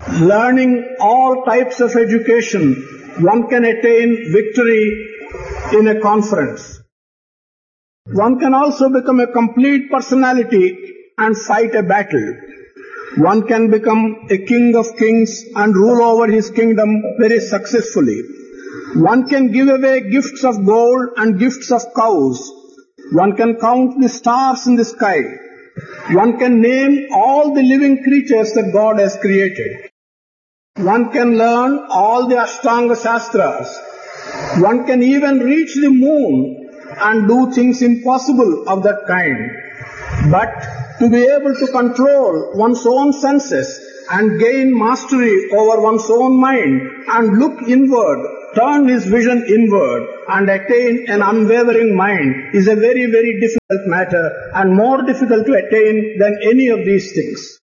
Learning all types of education, one can attain victory in a conference. One can also become a complete personality and fight a battle. One can become a king of kings and rule over his kingdom very successfully. One can give away gifts of gold and gifts of cows. One can count the stars in the sky. One can name all the living creatures that God has created. One can learn all the Ashtanga Shastras. One can even reach the moon and do things impossible of that kind. But to be able to control one's own senses and gain mastery over one's own mind and look inward, turn his vision inward and attain an unwavering mind is a very, very difficult matter and more difficult to attain than any of these things.